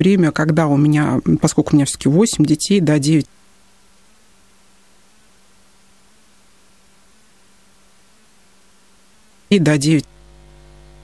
время, когда у меня, поскольку у меня все-таки 8 детей, да, 9, и до 9